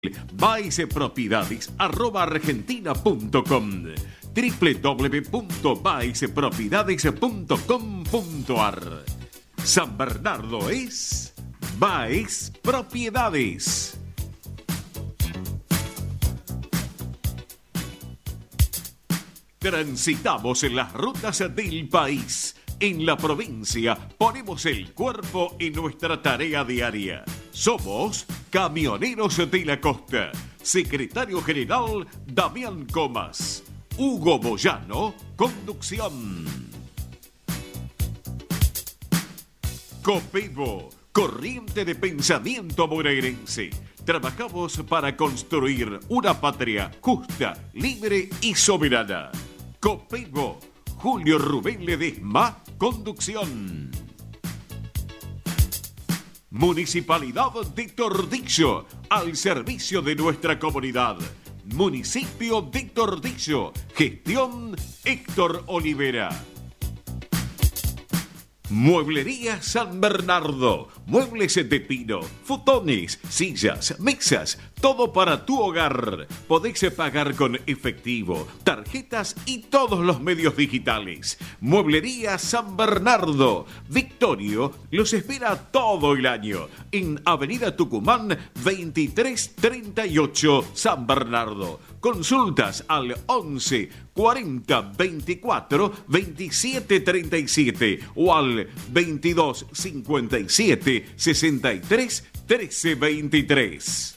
baesepropiedades@argentina.com, www.baesepropiedades.com.ar. San Bernardo es Baes Propiedades. Transitamos en las rutas del país. En la provincia ponemos el cuerpo en nuestra tarea diaria. Somos Camioneros de la Costa. Secretario General Damián Comas. Hugo Moyano, conducción. Copevo, corriente de pensamiento bonaerense. Trabajamos para construir una patria justa, libre y soberana. Copevo, Julio Rubén Ledesma, conducción. Municipalidad de Tordillo, al servicio de nuestra comunidad. Municipio de Tordillo, gestión Héctor Olivera. Mueblería San Bernardo, muebles de pino, futones, sillas, mesas, todo para tu hogar. Podéis pagar con efectivo, tarjetas y todos los medios digitales. Mueblería San Bernardo, Victorio los espera todo el año en Avenida Tucumán 2338 San Bernardo. Consultas al 11 40 24 27 37 o al 22 57 63 13 23.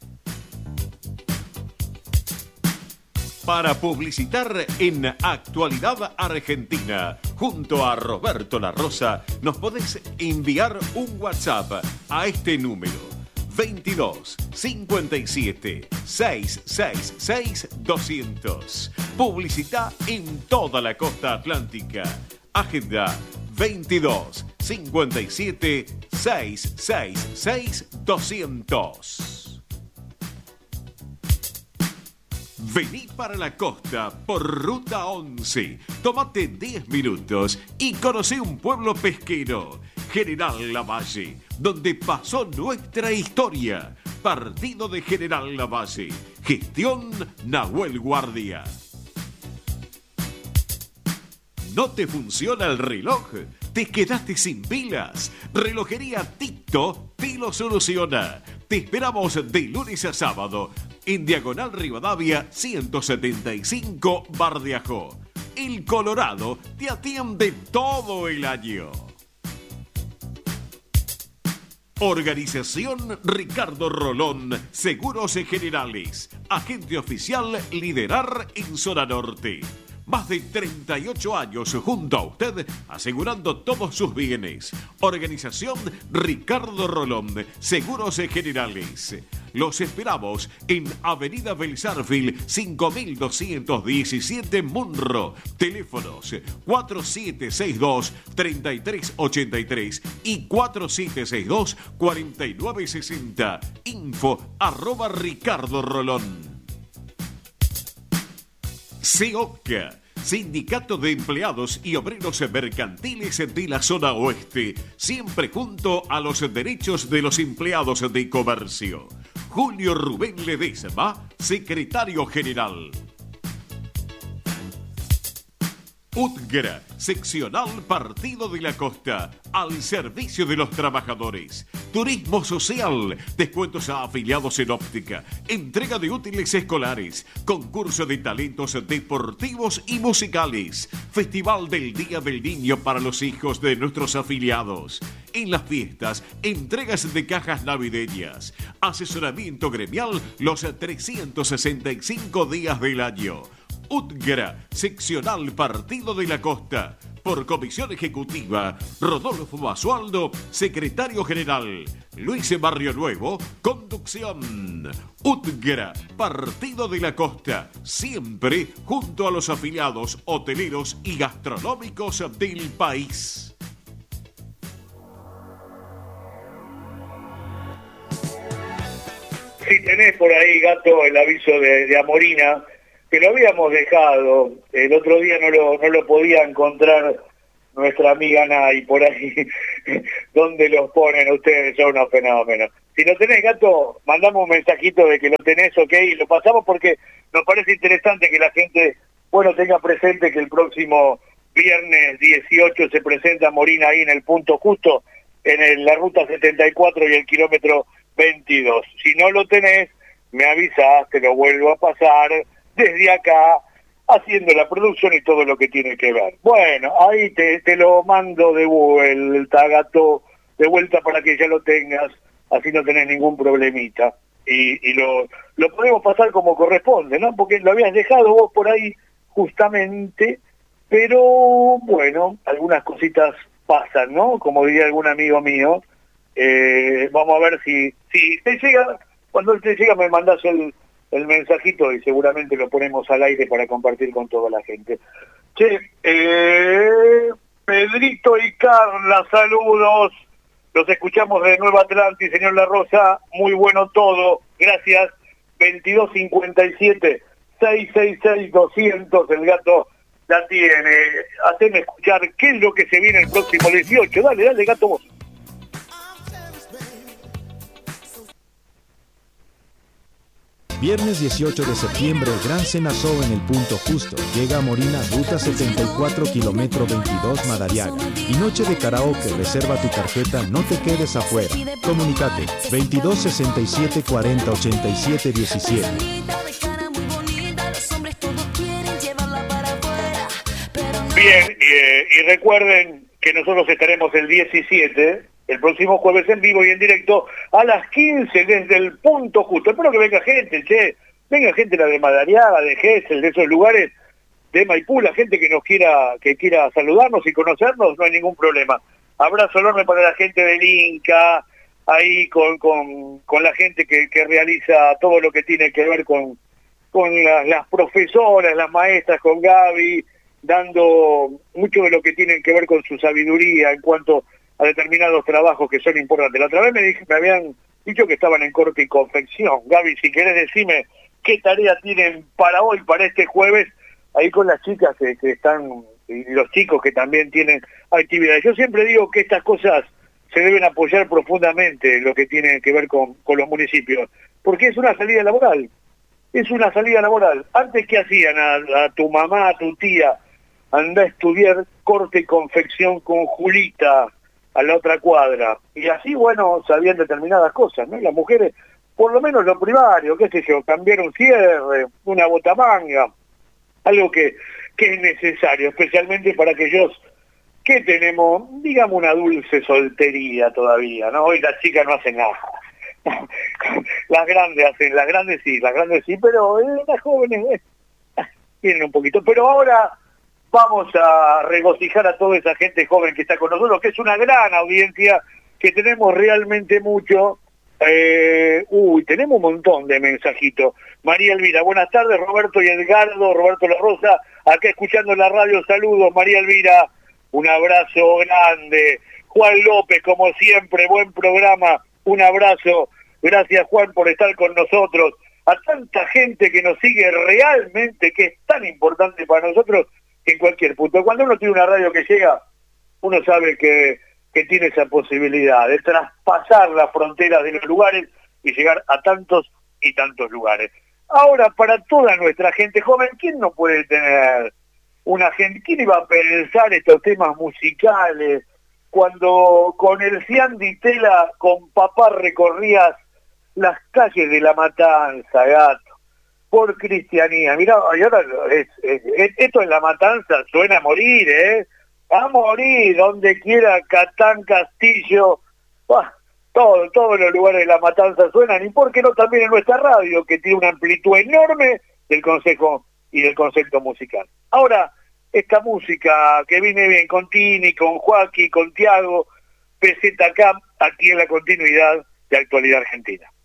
Para publicitar en Actualidad Argentina, junto a Roberto La Rosa, nos podés enviar un WhatsApp a este número: 22 57 666 200. Publicita en toda la costa atlántica. Agenda 22 57 666 200. Vení para la costa por Ruta 11. Tómate 10 minutos y conocé un pueblo pesquero, General Lavalle, donde pasó nuestra historia. Partido de General Lavalle. Gestión Nahuel Guardia. ¿No te funciona el reloj? ¿Te quedaste sin pilas? Relojería Tito te lo soluciona. Te esperamos de lunes a sábado en Diagonal Rivadavia 175 Bardiajó. El Colorado te atiende todo el año. Organización Ricardo Rolón, Seguros Generales. Agente oficial Liderar en Zona Norte. Más de 38 años junto a usted, asegurando todos sus bienes. Organización Ricardo Rolón, Seguros Generales. Los esperamos en Avenida Belsarfield 5217 Munro. Teléfonos 4762-3383 y 4762-4960. Info@Ricardo Rolón. SEOCA, Sindicato de Empleados y Obreros Mercantiles de la Zona Oeste, siempre junto a los derechos de los empleados de comercio. Julio Rubén Ledesma, secretario general. UTGRA, seccional Partido de la Costa, al servicio de los trabajadores. Turismo social, descuentos a afiliados en óptica, entrega de útiles escolares, concurso de talentos deportivos y musicales, Festival del Día del Niño para los hijos de nuestros afiliados. En las fiestas, entregas de cajas navideñas, asesoramiento gremial los 365 días del año. UTGRA, seccional Partido de la Costa. Por comisión ejecutiva, Rodolfo Basualdo, secretario general. Luis Barrio Nuevo, conducción. UTGRA, Partido de la Costa. Siempre junto a los afiliados hoteleros y gastronómicos del país. Si tenés por ahí, Gato, el aviso de Amorina, que lo habíamos dejado, el otro día no lo podía encontrar nuestra amiga Nay por ahí, donde los ponen ustedes, son unos fenómenos. Si lo tenés, Gato, mandamos un mensajito de que lo tenés, ok, y lo pasamos porque nos parece interesante que la gente, bueno, tenga presente que el próximo viernes 18 se presenta Morina ahí en el punto justo, en la ruta 74 y el kilómetro 22. Si no lo tenés, me avisás, te lo vuelvo a pasar desde acá, haciendo la producción y todo lo que tiene que ver. Bueno, ahí te lo mando de vuelta, Gato, de vuelta para que ya lo tengas, así no tenés ningún problemita. Y lo podemos pasar como corresponde, ¿no? Porque lo habías dejado vos por ahí justamente, pero bueno, algunas cositas pasan, ¿no? Como diría algún amigo mío. Vamos a ver si te llega, cuando te llega me mandás el mensajito y seguramente lo ponemos al aire para compartir con toda la gente. Che, Pedrito y Carla, saludos. Los escuchamos de Nueva Atlantis, señor La Rosa, muy bueno todo, gracias. 2257 666 200, el Gato la tiene. Haceme escuchar qué es lo que se viene el próximo 18. Dale, Gato, vos. Viernes 18 de septiembre, Gran Cena Show en el punto justo. Llega a Morina, ruta 74, kilómetro 22, Madariaga. Y noche de karaoke, reserva tu tarjeta, no te quedes afuera. Comunicate, 2267 40 87 17. Bien, y recuerden que nosotros estaremos el 17, el próximo jueves en vivo y en directo a las 15 desde el punto justo. Espero que venga gente, venga gente de Madariaga, de Gesell, de esos lugares de Maipú, la gente que quiera saludarnos y conocernos, no hay ningún problema. Abrazo enorme para la gente del Inca, ahí con la gente que realiza todo lo que tiene que ver con las profesoras, las maestras, con Gaby, dando mucho de lo que tienen que ver con su sabiduría en cuanto a determinados trabajos que son importantes. La otra vez me habían dicho que estaban en corte y confección. Gaby, si querés decirme qué tarea tienen para hoy, para este jueves, ahí con las chicas que están, y los chicos que también tienen actividades. Yo siempre digo que estas cosas se deben apoyar profundamente, lo que tiene que ver con los municipios, porque es una salida laboral. Es una salida laboral. Antes, ¿qué hacían a tu mamá, a tu tía? Andá a estudiar corte y confección con Julita a la otra cuadra. Y así, bueno, sabían determinadas cosas, ¿no? Las mujeres, por lo menos lo primario, qué sé yo, cambiar un cierre, una botamanga, algo que es necesario, especialmente para aquellos que tenemos, digamos, una dulce soltería todavía, ¿no? Hoy las chicas no hacen nada. Las grandes sí, pero las jóvenes tienen un poquito. Pero ahora vamos a regocijar a toda esa gente joven que está con nosotros, que es una gran audiencia, que tenemos realmente mucho. Tenemos un montón de mensajitos. María Elvira, buenas tardes. Roberto y Edgardo, Roberto La Rosa, acá escuchando la radio, saludos. María Elvira, un abrazo grande. Juan López, como siempre, buen programa, un abrazo. Gracias, Juan, por estar con nosotros. A tanta gente que nos sigue realmente, que es tan importante para nosotros en cualquier punto. Cuando uno tiene una radio que llega, uno sabe que tiene esa posibilidad de traspasar las fronteras de los lugares y llegar a tantos y tantos lugares. Ahora, para toda nuestra gente joven, ¿quién no puede tener una gente? ¿Quién iba a pensar estos temas musicales cuando con el Cian Di Tela, con papá recorrías las calles de La Matanza, Gato, por cristianía? Mirá, y ahora esto en La Matanza suena a morir, a morir, donde quiera, Catán, Castillo, todos los lugares de La Matanza suenan, y por qué no también en nuestra radio, que tiene una amplitud enorme del consejo y del concepto musical. Ahora, esta música que viene bien con Tini, con Joaquín, con Tiago, PZK, aquí en la continuidad de Actualidad Argentina.